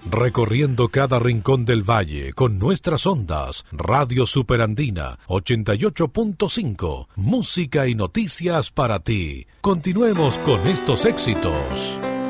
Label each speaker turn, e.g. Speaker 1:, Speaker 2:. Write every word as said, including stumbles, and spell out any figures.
Speaker 1: Recorriendo cada rincón del valle con nuestras ondas, Radio Superandina ochenta y ocho punto cinco, música y noticias para ti. Continuemos con estos éxitos.